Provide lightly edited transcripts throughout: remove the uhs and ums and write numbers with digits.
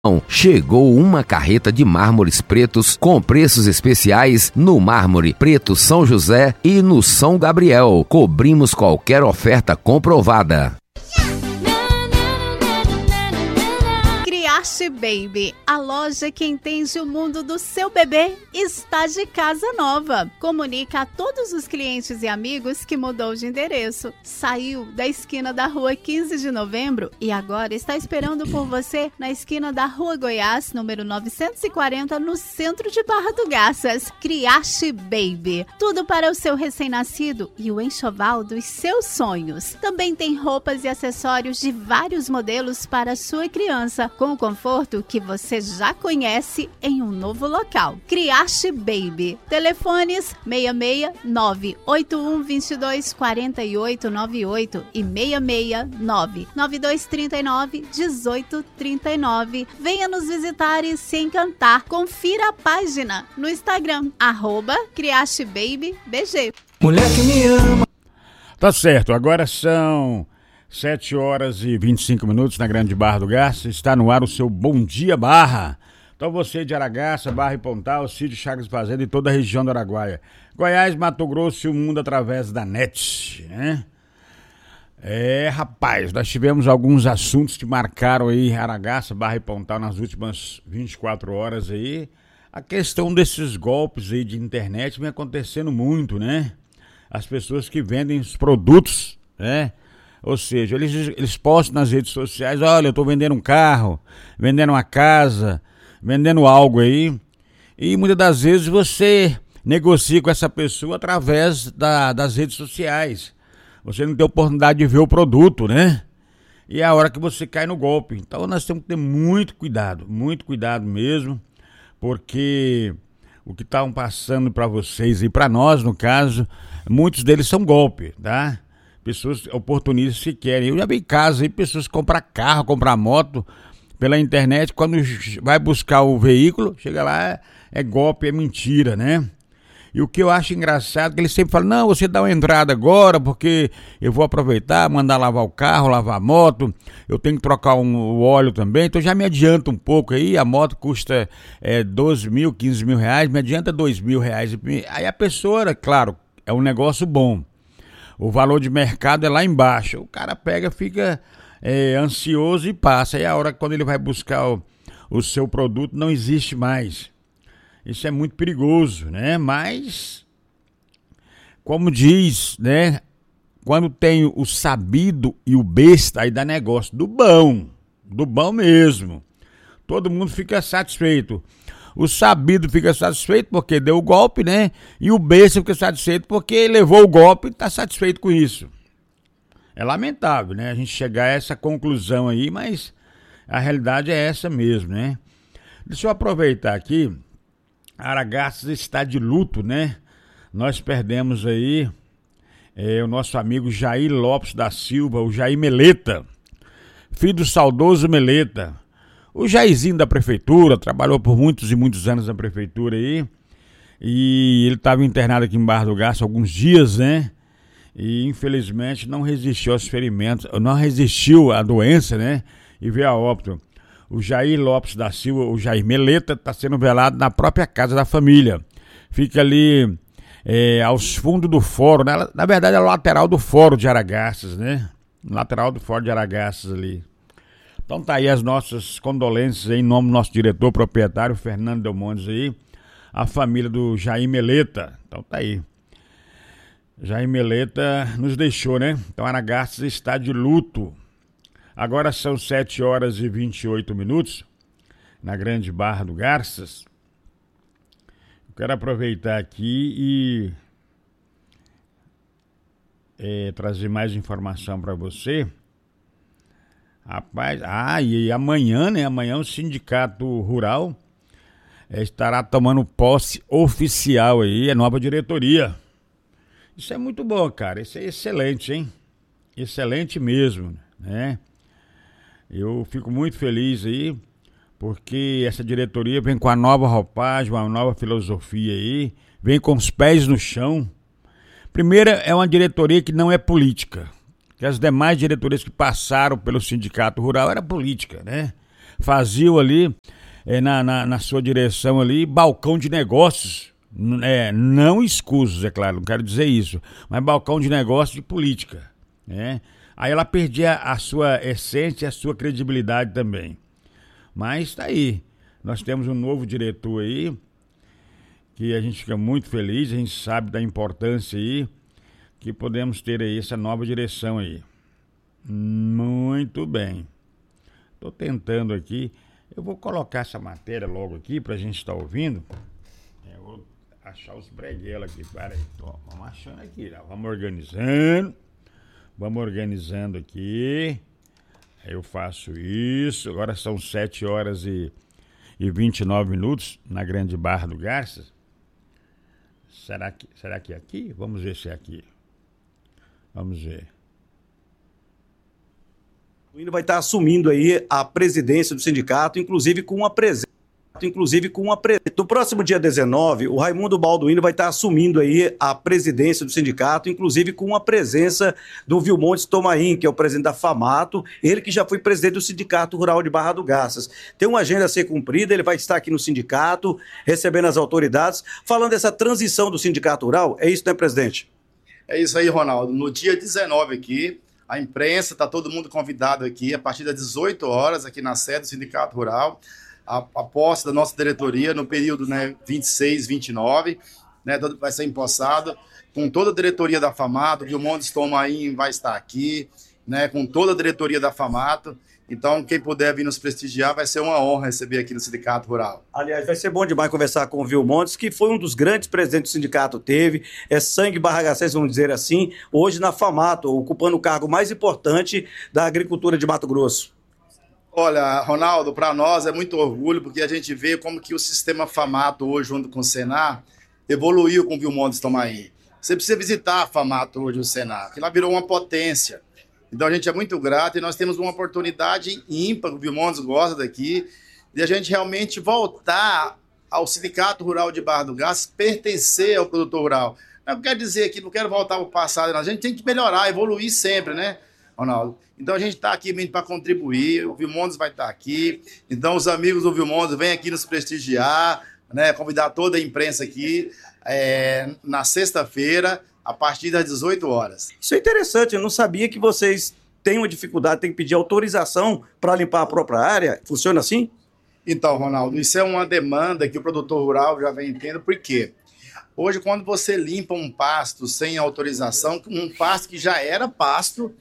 Chegou uma carreta de mármores pretos com preços especiais no Mármore Preto São José e no São Gabriel. Cobrimos qualquer oferta comprovada. Criaste Baby, a loja que entende o mundo do seu bebê, está de casa nova. Comunica a todos os clientes e amigos que mudou de endereço. Saiu da esquina da rua 15 de novembro e agora está esperando por você na esquina da rua Goiás, número 940, no centro de Barra do Garças. Criaste Baby, tudo para o seu recém-nascido e o enxoval dos seus sonhos. Também tem roupas e acessórios de vários modelos para a sua criança, com o conforto que você já conhece em um novo local. Criaste Baby. Telefones 669-8122-4898 e 669-9239-1839. Venha nos visitar e se encantar. Confira a página no Instagram, @CriasteBabyBG. Mulher que me ama. Tá certo, agora são 7 horas e 25 minutos na Grande Barra do Garça. Está no ar o seu Bom Dia Barra. Então você de Aragaça, Barra e Pontal, Sítio Chagas Fazenda e toda a região do Araguaia. Goiás, Mato Grosso e o mundo através da NET, né? Rapaz, nós tivemos alguns assuntos que marcaram aí Aragaça, Barra e Pontal nas últimas 24 horas aí. A questão desses golpes aí de internet vem acontecendo muito, né? As pessoas que vendem os produtos, né? Ou seja, eles postam nas redes sociais, olha, eu tô vendendo um carro, vendendo uma casa, vendendo algo aí. E muitas das vezes você negocia com essa pessoa através das redes sociais. Você não tem oportunidade de ver o produto, né? E é a hora que você cai no golpe. Então nós temos que ter muito cuidado mesmo, porque o que estão passando para vocês e para nós, no caso, muitos deles são golpe, tá? Pessoas oportunistas que querem. Eu já vi casos aí, pessoas comprar carro, comprar moto pela internet, quando vai buscar o veículo, chega lá, é golpe, é mentira, né? E o que eu acho engraçado é que eles sempre falam, não, você dá uma entrada agora, porque eu vou aproveitar, mandar lavar o carro, lavar a moto, eu tenho que trocar o óleo também, então já me adianta um pouco aí, a moto custa 12 mil, 15 mil reais, me adianta 2 mil reais. Aí a pessoa, claro, é um negócio bom. O valor de mercado é lá embaixo. O cara pega, fica ansioso e passa. E a hora quando ele vai buscar o seu produto não existe mais. Isso é muito perigoso, né? Mas, como diz, né? Quando tem o sabido e o besta, aí dá negócio do bom mesmo. Todo mundo fica satisfeito. O sabido fica satisfeito porque deu o golpe, né? E o besta fica satisfeito porque levou o golpe e está satisfeito com isso. É lamentável, né? A gente chegar a essa conclusão aí, mas a realidade é essa mesmo, né? Deixa eu aproveitar aqui. Aragaças está de luto, né? Nós perdemos aí o nosso amigo Jair Lopes da Silva, o Jair Meleta, filho do saudoso Meleta. O Jairzinho da prefeitura, trabalhou por muitos e muitos anos na prefeitura aí, e ele estava internado aqui em Barra do Garça há alguns dias, né? E infelizmente não resistiu aos ferimentos, não resistiu à doença, né? E veio a óbito. O Jair Lopes da Silva, o Jair Meleta, está sendo velado na própria casa da família. Fica ali aos fundos do fórum, né? Na verdade é o lateral do fórum de Aragaças, né? Lateral do fórum de Aragaças ali. Então tá aí as nossas condolências aí, em nome do nosso diretor proprietário, Fernando Delmontes aí, a família do Jair Meleta. Então tá aí. Jair Meleta nos deixou, né? Então Aragaças está de luto. Agora são 7 horas e 28 minutos, na Grande Barra do Garças. Eu quero aproveitar aqui e trazer mais informação para você. Rapaz, e amanhã, né? Amanhã o Sindicato Rural estará tomando posse oficial aí, a nova diretoria. Isso é muito bom, cara. Isso é excelente, hein? Excelente mesmo, né? Eu fico muito feliz aí, porque essa diretoria vem com a nova roupagem, uma nova filosofia aí, vem com os pés no chão. Primeiro, é uma diretoria que não é política. Que as demais diretorias que passaram pelo Sindicato Rural era política, né? faziam ali, na sua direção ali, balcão de negócios, não escusos, é claro, não quero dizer isso, mas balcão de negócios de política, né? Aí ela perdia a sua essência e a sua credibilidade também. Mas tá aí, nós temos um novo diretor aí, que a gente fica muito feliz, a gente sabe da importância aí, que podemos ter aí essa nova direção aí. Muito bem. Tô tentando aqui, eu vou colocar essa matéria logo aqui pra gente estar ouvindo. Eu vou achar os breguelos aqui, peraí, vamos achando aqui, vamos organizando aqui. Aí eu faço isso, agora são 7 horas e 29 minutos na Grande Barra do Garças. Será que é aqui? Vamos ver se é aqui. Vamos ver. O Hino vai estar assumindo aí a presidência do sindicato, inclusive com uma presença. No próximo dia 19, o Raimundo Balduino vai estar assumindo aí a presidência do sindicato, inclusive com a presença do Vilmontes Tomain, que é o presidente da FAMATO, ele que já foi presidente do Sindicato Rural de Barra do Garças. Tem uma agenda a ser cumprida, ele vai estar aqui no sindicato, recebendo as autoridades, falando dessa transição do sindicato rural. É isso, né, presidente? É isso aí, Ronaldo. No dia 19 aqui, a imprensa, está todo mundo convidado aqui, a partir das 18 horas, aqui na sede do Sindicato Rural, a posse da nossa diretoria no período 26, 29, vai ser empossado, com toda a diretoria da FAMATO, o Vilmontes Tomain vai estar aqui, com toda a diretoria da FAMATO. Então, quem puder vir nos prestigiar, vai ser uma honra receber aqui no Sindicato Rural. Aliás, vai ser bom demais conversar com o Vilmontes, que foi um dos grandes presidentes do sindicato, é sangue barragacense, vamos dizer assim, hoje na FAMATO, ocupando o cargo mais importante da agricultura de Mato Grosso. Olha, Ronaldo, para nós é muito orgulho, porque a gente vê como que o sistema FAMATO hoje, junto com o Senar, evoluiu com o Vilmontes Tomain. Você precisa visitar a FAMATO hoje, o Senar, que ela virou uma potência. Então a gente é muito grato e nós temos uma oportunidade ímpar, o Vilmontes gosta daqui, de a gente realmente voltar ao Sindicato Rural de Barra do Garças, pertencer ao produtor rural. Não quero dizer aqui, não quero voltar ao passado, a gente tem que melhorar, evoluir sempre, né, Ronaldo? Então a gente está aqui para contribuir, o Vilmontes vai estar aqui, então os amigos do Vilmontes vêm aqui nos prestigiar, convidar toda a imprensa aqui na sexta-feira, a partir das 18 horas. Isso é interessante, eu não sabia que vocês têm uma dificuldade, tem que pedir autorização para limpar a própria área. Funciona assim? Então, Ronaldo, isso é uma demanda que o produtor rural já vem tendo, por quê? Hoje, quando você limpa um pasto sem autorização, um pasto que já era pasto,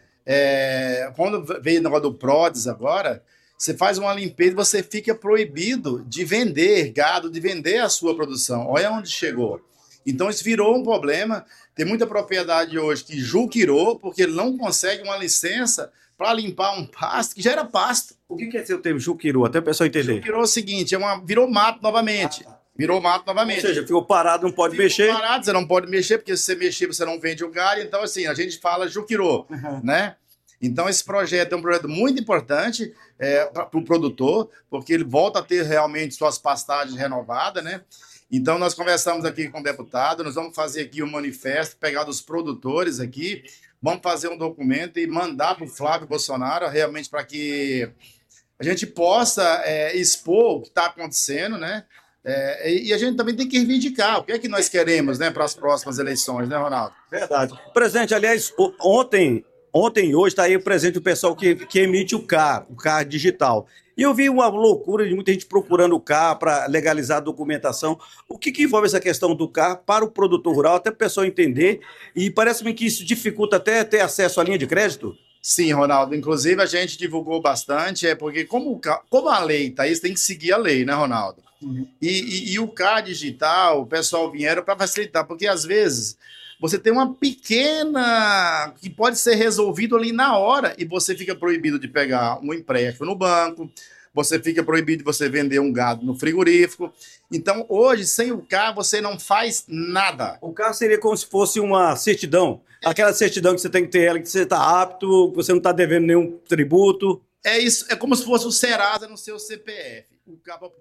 quando veio o negócio do PRODES agora, você faz uma limpeza e você fica proibido de vender gado, de vender a sua produção. Olha onde chegou. Então isso virou um problema. Tem muita propriedade hoje que juquirou porque ele não consegue uma licença para limpar um pasto que já era pasto. O que quer dizer o termo juquirou? Até o pessoal entender. Juquirou é o seguinte, virou mato novamente. Virou mato novamente. Ou seja, ficou parado, não pode mexer. Ficou parado, você não pode mexer, porque se você mexer, você não vende o galho. Então, assim, a gente fala juquirou, né? Então, esse projeto é um projeto muito importante para o produtor, porque ele volta a ter realmente suas pastagens renovadas, né? Então, nós conversamos aqui com o deputado, nós vamos fazer aqui um manifesto, pegar dos produtores aqui, vamos fazer um documento e mandar para o Flávio Bolsonaro, realmente para que a gente possa expor o que está acontecendo, né? E a gente também tem que reivindicar o que é que nós queremos, né, para as próximas eleições, né, Ronaldo? Verdade. Presidente, aliás, ontem e hoje está aí presente o pessoal que emite o CAR digital. E eu vi uma loucura de muita gente procurando o CAR para legalizar a documentação. O que envolve essa questão do CAR para o produtor rural, até para o pessoal entender? E parece-me que isso dificulta até ter acesso à linha de crédito? Sim, Ronaldo. Inclusive, a gente divulgou bastante, porque como a lei está aí, você tem que seguir a lei, né, Ronaldo? Uhum. E o CAR digital, o pessoal vieram para facilitar, porque às vezes você tem uma pequena que pode ser resolvido ali na hora e você fica proibido de pegar um empréstimo no banco, você fica proibido de você vender um gado no frigorífico. Então, hoje, sem o CAR, você não faz nada. O CAR seria como se fosse uma certidão, aquela certidão que você tem que ter ela, que você está apto, que você não está devendo nenhum tributo. É isso, é como se fosse o Serasa no seu CPF. O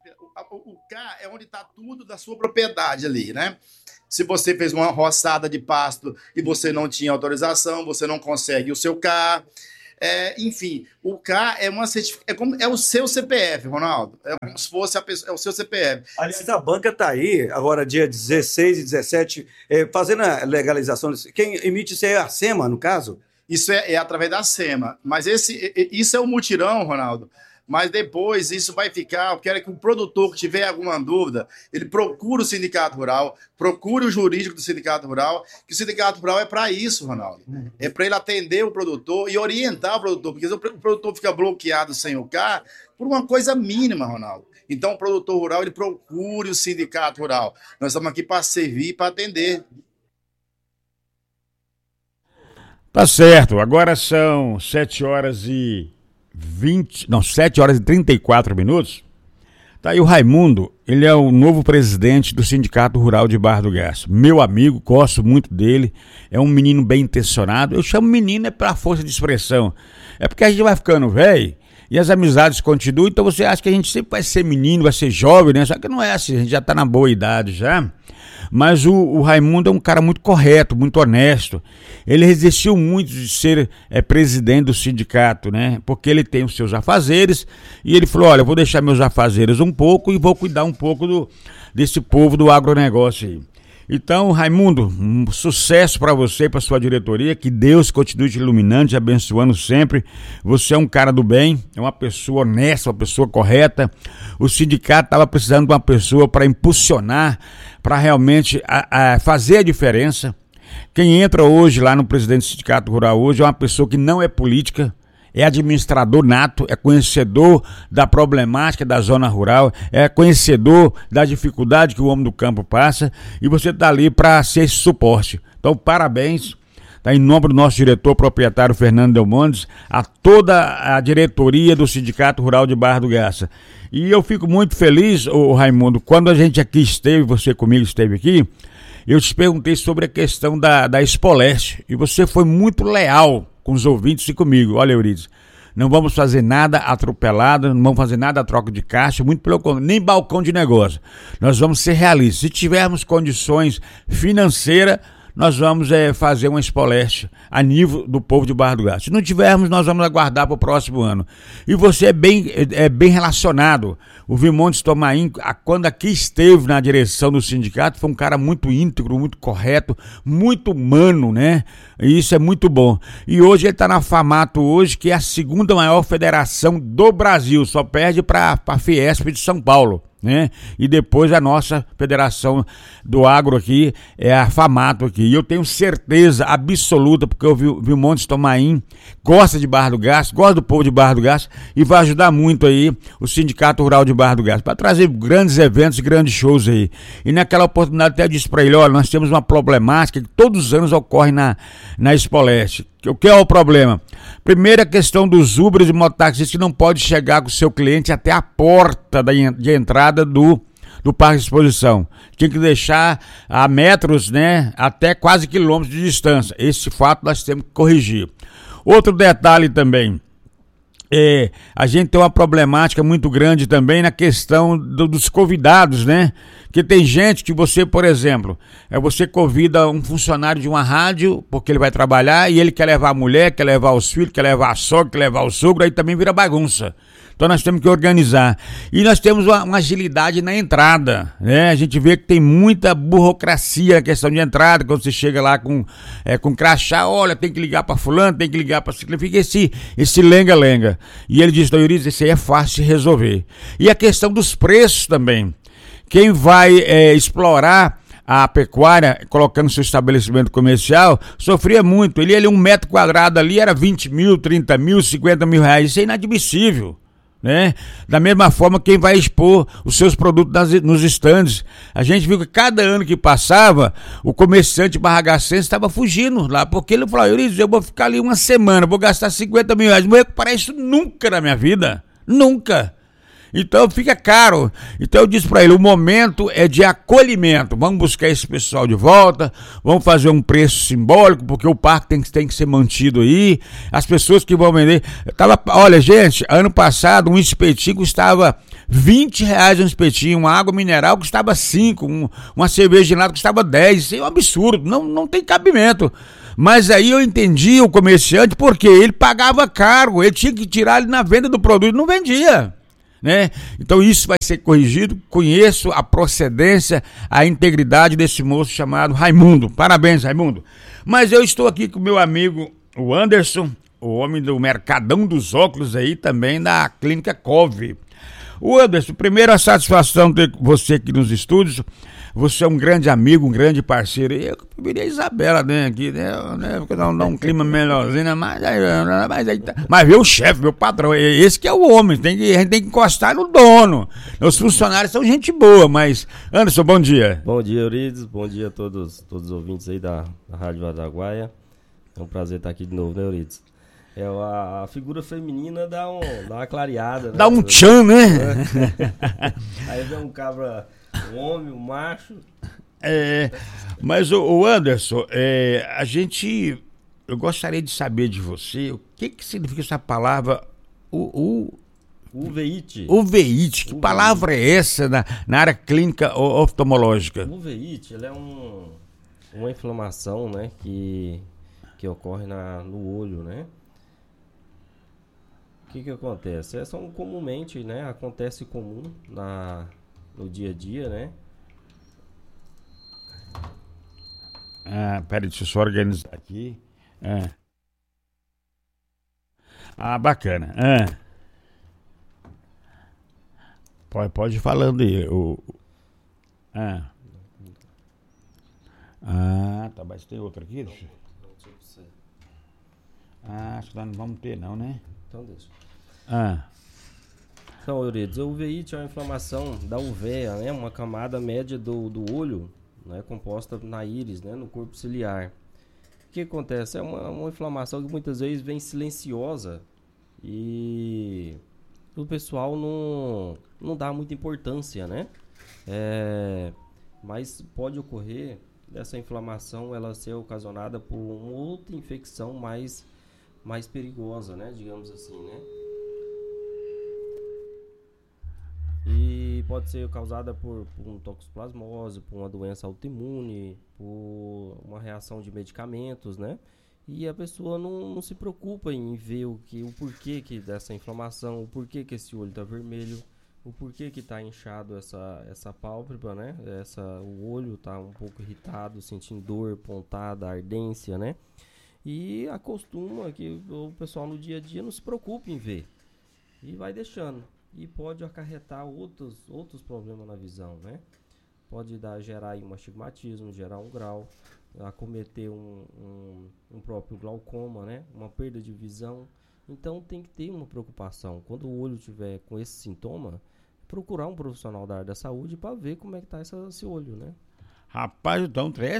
CAR é onde está tudo da sua propriedade ali, né? Se você fez uma roçada de pasto e você não tinha autorização, você não consegue o seu CAR. Enfim, o CAR é uma certificação, é o seu CPF, Ronaldo. É como se fosse é o seu CPF. Aliás, a banca está aí, agora dia 16 e 17, fazendo a legalização. Quem emite isso é a SEMA, no caso? Isso é através da SEMA. Mas isso é o mutirão, Ronaldo. Mas depois isso vai ficar, eu quero que o produtor que tiver alguma dúvida, ele procure o Sindicato Rural, procure o jurídico do Sindicato Rural, que o Sindicato Rural é para isso, Ronaldo. É para ele atender o produtor e orientar o produtor, porque o produtor fica bloqueado sem o CAR por uma coisa mínima, Ronaldo. Então o produtor rural, ele procure o Sindicato Rural. Nós estamos aqui para servir e para atender. Tá certo, agora são 7 horas e 34 minutos. Tá aí o Raimundo, ele é o novo presidente do Sindicato Rural de Barra do Garça. Meu amigo, gosto muito dele, é um menino bem intencionado. Eu chamo menino para força de expressão. É porque a gente vai ficando velho e as amizades continuam, então você acha que a gente sempre vai ser menino, vai ser jovem, né? Só que não é assim, a gente já tá na boa idade já. Mas o Raimundo é um cara muito correto, muito honesto. Ele resistiu muito de ser presidente do sindicato, né? Porque ele tem os seus afazeres e ele falou, olha, eu vou deixar meus afazeres um pouco e vou cuidar um pouco desse povo do agronegócio aí. Então, Raimundo, um sucesso para você e para sua diretoria, que Deus continue te iluminando, te abençoando sempre. Você é um cara do bem, é uma pessoa honesta, uma pessoa correta. O sindicato estava precisando de uma pessoa para impulsionar, para realmente fazer a diferença. Quem entra hoje lá no presidente do Sindicato Rural hoje é uma pessoa que não é política, é administrador nato, é conhecedor da problemática da zona rural, é conhecedor da dificuldade que o homem do campo passa, e você está ali para ser esse suporte. Então, parabéns, tá, em nome do nosso diretor proprietário Fernando Delmontes, a toda a diretoria do Sindicato Rural de Barra do Garça. E eu fico muito feliz, Raimundo, quando a gente aqui esteve, você comigo esteve aqui, eu te perguntei sobre a questão da Expoleste, e você foi muito leal com os ouvintes e comigo. Olha, Eurides, não vamos fazer nada atropelado, não vamos fazer nada a troca de caixa, muito pelo contrário, nem balcão de negócio. Nós vamos ser realistas. Se tivermos condições financeiras, nós vamos fazer uma Expoleste a nível do povo de Barra do Garça. Se não tivermos, nós vamos aguardar para o próximo ano. E você é bem relacionado. O Vimontes Tomain, quando aqui esteve na direção do sindicato, foi um cara muito íntegro, muito correto, muito humano, né? E isso é muito bom. E hoje ele está na FAMATO hoje, que é a segunda maior federação do Brasil, só perde para a Fiesp de São Paulo, né? E depois a nossa federação do agro aqui é a FAMATO aqui. E eu tenho certeza absoluta, porque o Vimontes Tomain gosta de Barra do Garça, gosta do povo de Barra do Garça e vai ajudar muito aí o Sindicato Rural de Barra do Garça para trazer grandes eventos, grandes shows aí. E naquela oportunidade até disse para ele, olha, nós temos uma problemática que todos os anos ocorre na Expoleste. O que é o problema? Primeiro, a questão dos Ubers e mototaxistas que não pode chegar com o seu cliente até a porta de entrada do parque de exposição. Tinha que deixar a metros, né, até quase quilômetros de distância. Esse fato nós temos que corrigir. Outro detalhe também, a gente tem uma problemática muito grande também na questão dos convidados, né? Que tem gente que você, por exemplo, você convida um funcionário de uma rádio, porque ele vai trabalhar e ele quer levar a mulher, quer levar os filhos, quer levar a sogra, quer levar o sogro, aí também vira bagunça. Então nós temos que organizar. E nós temos uma agilidade na entrada, né? A gente vê que tem muita burocracia na questão de entrada, quando você chega lá com crachá, olha, tem que ligar para fulano, tem que ligar para ciclano, fica esse lenga-lenga. E ele diz, Eurides, isso aí é fácil de resolver. E a questão dos preços também. Quem vai explorar a pecuária, colocando seu estabelecimento comercial, sofria muito. Ele 1 metro quadrado ali era 20 mil, 30 mil, 50 mil reais. Isso é inadmissível, né? Da mesma forma, quem vai expor os seus produtos nos estandes. A gente viu que cada ano que passava, o comerciante barragacense estava fugindo lá, porque ele falou, Eurides, eu vou ficar ali uma semana, vou gastar 50 mil reais, não vou recuperar isso nunca na minha vida, nunca. Então fica caro. Então eu disse para ele, o momento é de acolhimento, vamos buscar esse pessoal de volta, vamos fazer um preço simbólico, porque o parque tem que ser mantido aí, as pessoas que vão vender, olha gente, ano passado um espetinho custava 20 reais um espetinho, uma água mineral custava 5, uma cerveja de lado custava 10, isso é um absurdo, não tem cabimento. Mas aí eu entendi o comerciante porque ele pagava caro, ele tinha que tirar ele na venda do produto, não vendia, né? Então isso vai ser corrigido. Conheço a procedência, a integridade desse moço chamado Raimundo. Parabéns, Raimundo. Mas eu estou aqui com o meu amigo, o Anderson, o homem do Mercadão dos Óculos aí, também da Clínica Cove. O Anderson, primeiro a satisfação ter você aqui nos estúdios. Você é um grande amigo, um grande parceiro. Eu queria a Isabela aqui, né? Porque dá um clima melhorzinho, né? Mas vê o chefe, meu patrão, esse que é o homem, a gente tem que encostar no dono. Os funcionários são gente boa, mas... Anderson, bom dia. Bom dia, Eurides, bom dia a todos os ouvintes aí da Rádio Araguaia. É um prazer estar aqui de novo, né, Eurides? A figura feminina dá uma clareada, né? Dá um tchan, né? Aí vem um cabra... Um homem, um macho. Mas o Anderson, eu gostaria de saber de você o que significa essa palavra uveíte. Uveíte, que palavra é essa na área clínica oftalmológica? Uveíte, ela é uma inflamação, né, que ocorre no olho, né? O que acontece? Comumente, né, acontece comum no dia a dia, né? Peraí, deixa eu só organizar aqui. Bacana. Pode ir falando aí. Tá, mas tem outro aqui? Acho que nós não vamos ter não, né? Então deixa. Então, Eurides, a uveíte é uma inflamação da uveia, né? Uma camada média do olho, né? Composta na íris, né? No corpo ciliar. O que acontece? É uma inflamação que muitas vezes vem silenciosa e o pessoal não dá muita importância, né? Mas pode ocorrer dessa inflamação ela ser ocasionada por uma outra infecção mais perigosa, né? Digamos assim, né? E pode ser causada por um toxoplasmose, por uma doença autoimune, por uma reação de medicamentos, né? E a pessoa não se preocupa em ver o porquê dessa inflamação, o porquê que esse olho está vermelho, o porquê que está inchado essa pálpebra, né? O olho está um pouco irritado, sentindo dor, pontada, ardência, né? E acostuma que o pessoal no dia a dia não se preocupe em ver e vai deixando. E pode acarretar outros problemas na visão, né? Pode gerar aí um astigmatismo, gerar um grau, acometer um próprio glaucoma, né? Uma perda de visão. Então tem que ter uma preocupação. Quando o olho tiver com esse sintoma, procurar um profissional da área da saúde para ver como é que tá esse olho, né? Rapaz, então